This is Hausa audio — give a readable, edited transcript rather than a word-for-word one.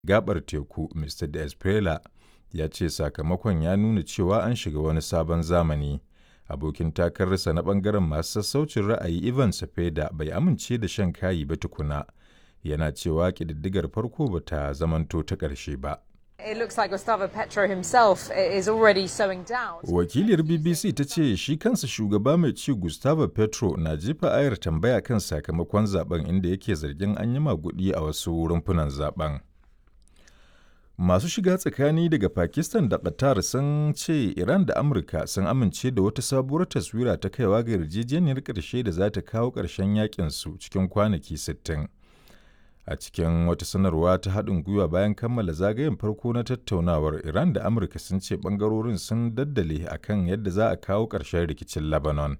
gaɓar teku, Mr. D'Espella ya ce sakamakon ya nuna cewa an shiga wani sabon zamani. Abokin takararsa na ɓangaren masu sassaucin ra'ayi Ivan Cepeda bai amince da shan kayi ba tukuna, yana cewa ƙididdigar farko ba ta zamanto ta ƙarshe ba. It looks like Gustavo Petro himself is already sowing doubt. Wakiliyar BBC ta ce shi kansa shugaba mai ci Gustavo Petro na jefa ayar tambaya kan sakamakon zaben, inda yake zargin an yi maguɗi a wasu rumfunan zaben. Masu shiga tsakani daga Pakistan da Qatar sun ce Iran da Amurka sun amince da wata sabuwar taswira ta kaiwa ga yarjejeniyar ƙarshe da za ta kawo ƙarshen yakinsu cikin kwanaki 60. A cikin wata sanarwa ta haɗin gwiwa bayan kammala zagayen farko na tattaunawar, Iran da Amurka sun ce ɓangarorin sun daddale a kan yadda za a kawo ƙarshen rikicin Lebanon.